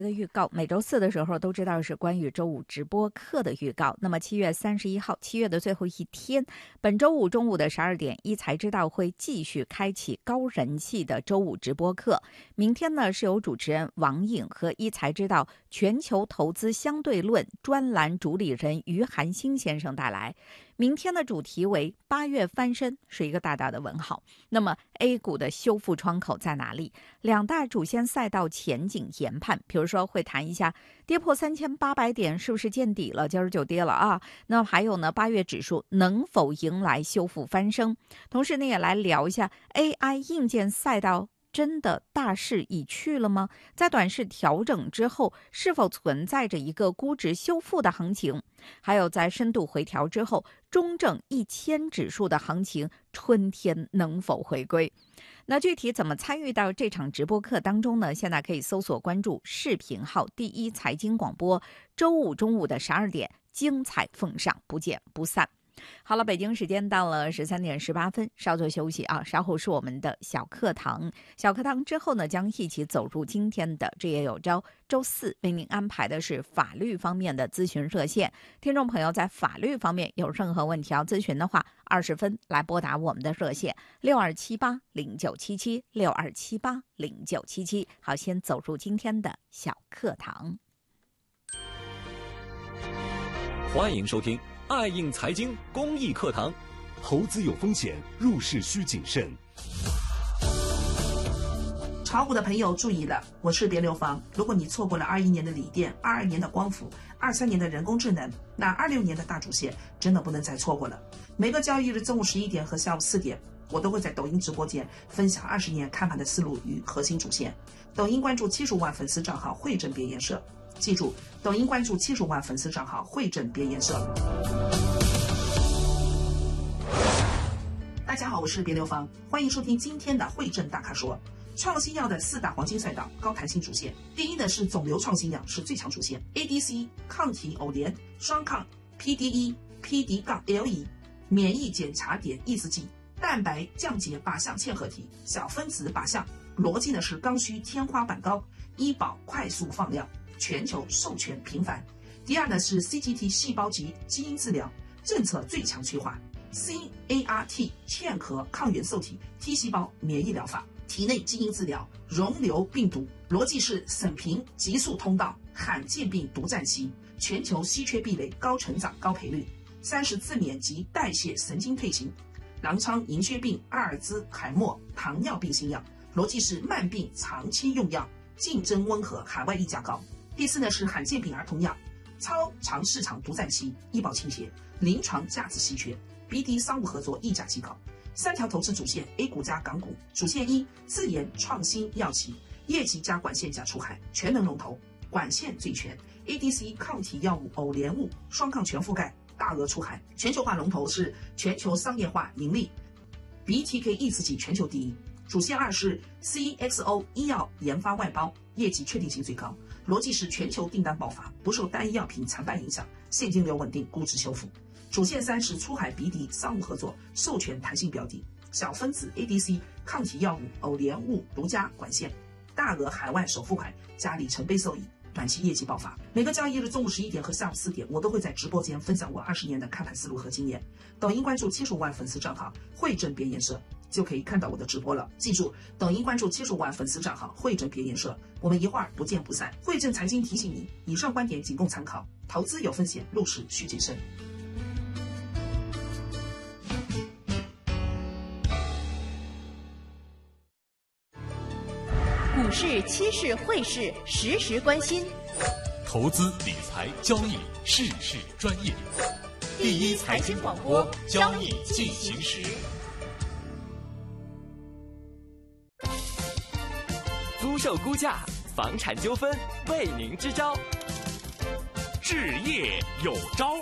的预告，每周四的时候都知道是关于周五直播课的预告。那么7月31号，7月的最后一天，本周五中午的12点，一财知道会继续开启高人气的周五直播课。明天呢，是由主持人王颖和一财知道全球投资相对论专栏主理人于寒星先生带来。明天的主题为8月翻身，是一个大大的问号。那么 A 股的修复窗口在哪里？两大主线赛道前景研判，比如说会谈一下跌破3800点是不是见底了，今儿就跌了啊。那么还有呢，8月指数能否迎来修复翻身？同时呢，也来聊一下 AI 硬件赛道。真的大势已去了吗？在短视调整之后，是否存在着一个估值修复的行情？还有在深度回调之后，中证1000指数的行情春天能否回归？那具体怎么参与到这场直播课当中呢？现在可以搜索关注视频号第一财经广播，周五中午的12点，精彩奉上，不见不散。好了，北京时间到了13点18分，稍作休息啊，稍后是我们的小课堂。小课堂之后呢，将一起走入今天的这也有招。周四为您安排的是法律方面的咨询热线，听众朋友在法律方面有任何问题要咨询的话，20分来拨打我们的热线62780977，62780977。好，先走入今天的小课堂。 欢迎收听爱应财经公益课堂。 投资有风险，入市需谨慎。 炒股的朋友注意了，我是别流芳。如果你错过了21年的锂电、22年的光伏、23年的人工智能，那26年的大主线真的不能再错过了。每个交易日中午11点和下午4点，我都会在抖音直播间分享20年看盘的思路与核心主线。抖音关注75万粉丝账号汇证别研社，记住，抖音关注75万粉丝账号汇证别研社。大家好，我是别流芳，欢迎收听今天的汇证大咖说。创新药的4大黄金赛道，高弹性主线。第一呢是肿瘤创新药，是最强主线 ，ADC 抗体偶联双抗 PD-1、PD-LE 免疫检查点抑制剂，蛋白降解靶向嵌合体，小分子靶向，逻辑呢是刚需天花板高，医保快速放量，全球授权频繁。第二呢是 CGT 细胞及基因治疗，政策最强催化 CAR-T 嵌壳抗元受体 T 细胞免疫疗法，体内基因治疗，溶瘤病毒，逻辑是省平急速通道，罕见病独占期，全球稀缺壁垒，高成长高赔率，30自免及代谢神经退行，狼疮、银屑病、阿尔兹海默、糖尿病新药，逻辑是慢病长期用药，竞争温和，海外溢价高。第四呢是罕见病儿童药，超长市场独占期，医保倾斜，临床价值稀缺， BD 商务合作溢价极高。3条投资主线 A 股加港股。主线1，自研创新药企，业绩加管线加出海，全能龙头，管线最全， ADC 抗体药物偶联物双抗全覆盖，大额出海，全球化龙头，是全球商业化盈利， BTK 抑制剂全球第一。主线2是 CXO 医药研发外包，业绩确定性最高，逻辑是全球订单爆发，不受单一药品惨败影响，现金流稳定，估值修复。主线3是出海BD 商务合作，授权弹性标的，小分子 ADC 抗体药物偶联物独家管线，大额海外首付款加里程碑受益，短期业绩爆发。每个交易日中午11点和下午4点，我都会在直播间分享我20年的看盘思路和经验。抖音关注75万粉丝账号汇证别研社，就可以看到我的直播了。记住，抖音关注75万粉丝账号汇证别研社，我们一会儿不见不散。汇证财经提醒你，以上观点仅供参考，投资有风险，入市需谨慎。 股市、期市、汇市，时时关心。 投资理财交易，事事专业。 第一财经广播，交易进行时。 租售估价，房产纠纷，为您支招。置业有招。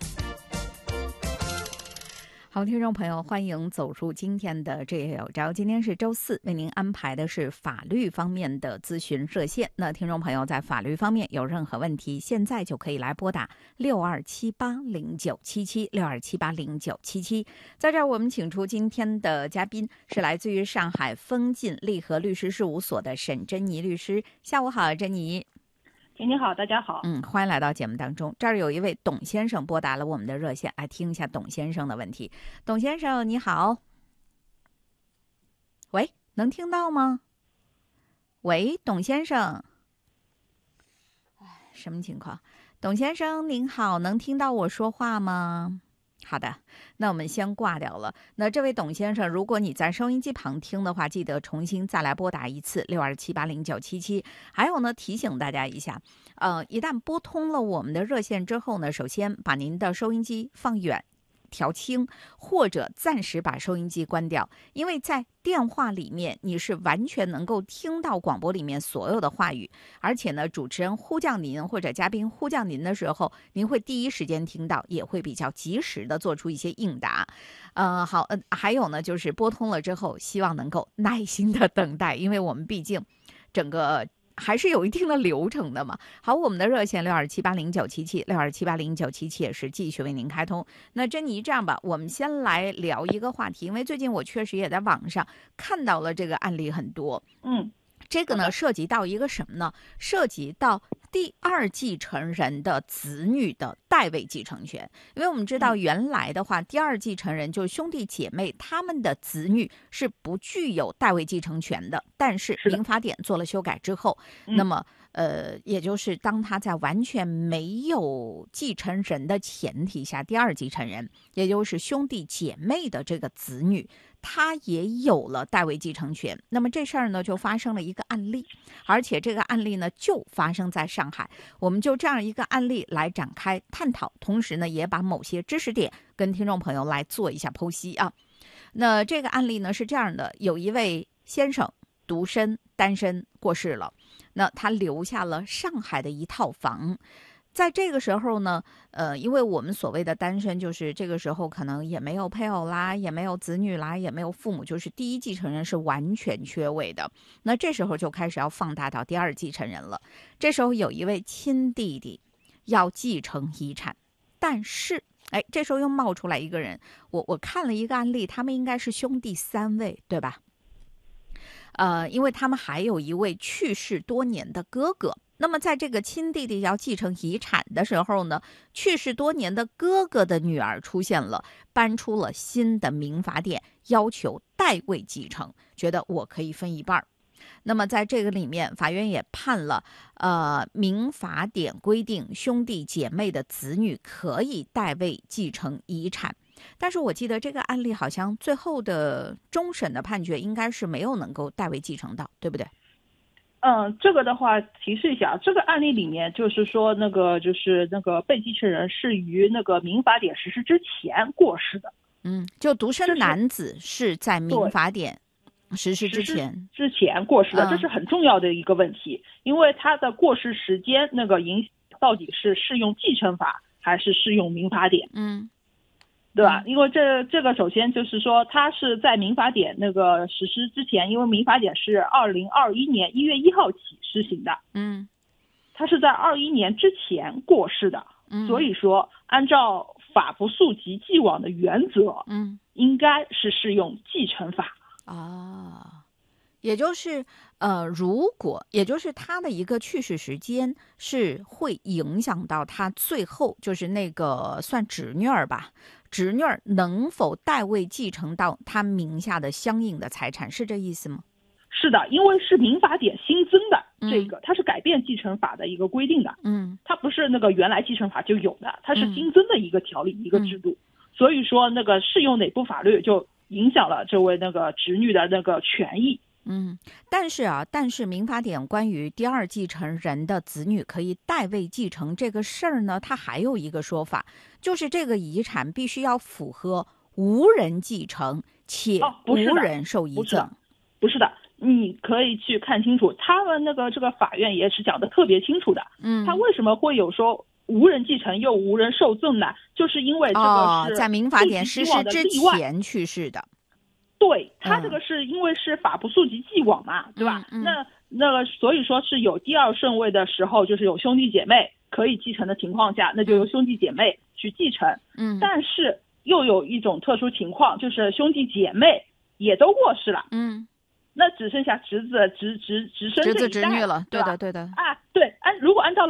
好，听众朋友，欢迎走入今天的这也有招。今天是周四，为您安排的是法律方面的咨询热线。那听众朋友在法律方面有任何问题，现在就可以来拨打62780977，62780977。在这儿，我们请出今天的嘉宾，是来自于上海丰晋利和律师事务所的沈珍妮律师。下午好，珍妮。 您好，大家好。 欢迎来到节目当中。这儿有一位董先生拨打了我们的热线，来听一下董先生的问题。董先生你好，喂，能听到吗？喂，董先生，什么情况？董先生您好，能听到我说话吗？好的，那我们先挂掉了。那这位董先生，如果你在收音机旁听的话，记得重新再来拨打一次627809977。还有呢，提醒大家一下，一旦拨通了我们的热线之后呢，首先把您的收音机放远，调轻，或者暂时把收音机关掉，因为在电话里面你是完全能够听到广播里面所有的话语，而且呢，主持人呼叫您或者嘉宾呼叫您的时候，您会第一时间听到，也会比较及时的做出一些应答。好，还有呢，就是拨通了之后，希望能够耐心的等待，因为我们毕竟整个还是有一定的流程的嘛。好，我们的热线627809977，627809977也是继续为您开通。那珍妮，这样吧，我们先来聊一个话题，因为最近我确实也在网上看到了这个案例很多。这个呢涉及到一个什么呢？涉及到第二继承人的子女的代位继承权。因为我们知道原来的话，第二继承人就是兄弟姐妹，他们的子女是不具有代位继承权的。但是民法典做了修改之后，那么也就是当他在完全没有继承人的前提下，第二继承人，也就是兄弟姐妹的这个子女，他也有了代位继承权。那么这事儿呢，就发生了一个案例，而且这个案例呢，就发生在上海。我们就这样一个案例来展开探讨，同时呢，也把某些知识点跟听众朋友来做一下剖析啊。那这个案例呢是这样的，有一位先生独身单身过世了，那他留下了上海的一套房。在这个时候呢，因为我们所谓的单身，就是这个时候可能也没有配偶啦，也没有子女啦，也没有父母，就是第一继承人是完全缺位的。那这时候就开始要放大到第二继承人了。这时候有一位亲弟弟要继承遗产，但是这时候又冒出来一个人，我看了一个案例，他们应该是兄弟3位，对吧？因为他们还有一位去世多年的哥哥。那么在这个亲弟弟要继承遗产的时候呢，去世多年的哥哥的女儿出现了，搬出了新的民法典，要求代位继承，觉得我可以分一半。那么在这个里面，法院也判了，民法典规定兄弟姐妹的子女可以代位继承遗产。但是我记得这个案例好像最后的终审的判决应该是没有能够代位继承到，对不对？ 这个的话提示一下，这个案例里面就是说就是被继承人是于那个民法典实施之前过世的。 就独身男子是在民法典实施之前过世的，这是很重要的一个问题，因为他的过世时间影响到底是适用继承法还是适用民法典。对吧？因为这个首先就是说，它是在民法典实施之前，因为民法典是2021年1月1号起施行的，它是在21年之前过世的，所以说按照法不溯及既往的原则，应该是适用继承法也就是也就是他的一个去世时间是会影响到他最后就是那个算侄女儿吧，侄女儿能否代位继承到他名下的相应的财产，是这意思吗？ 是的，因为是民法典新增的这个，它是改变继承法的一个规定的，它不是原来继承法就有的，它是新增的一个条例，一个制度，所以说适用哪部法律就影响了这位侄女的权益。 但是民法典关于第二继承人的子女可以代位继承这个事儿呢，它还有一个说法，就是这个遗产必须要符合无人继承且无人受遗赠。 不是的，你可以去看清楚，他们这个法院也是讲的特别清楚的。他为什么会有说无人继承又无人受赠呢？就是因为这个是在民法典实施之前去世的。 对，他这个是因为是法不溯及既往嘛，对吧？所以说是有第二顺位的时候，就是有兄弟姐妹可以继承的情况下，那就由兄弟姐妹去继承。但是又有一种特殊情况，就是兄弟姐妹也都过世了。那只剩下侄子、侄孙这一代侄子侄女了。对的。 如果按照